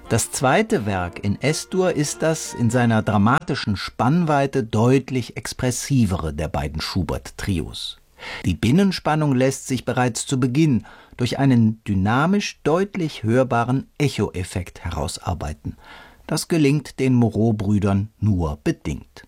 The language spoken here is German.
Das zweite Werk in S-Dur ist das in seiner dramatischen Spannweite deutlich expressivere der beiden Schubert-Trios. Die Binnenspannung lässt sich bereits zu Beginn durch einen dynamisch deutlich hörbaren Echoeffekt herausarbeiten. Das gelingt den Moreau-Brüdern nur bedingt.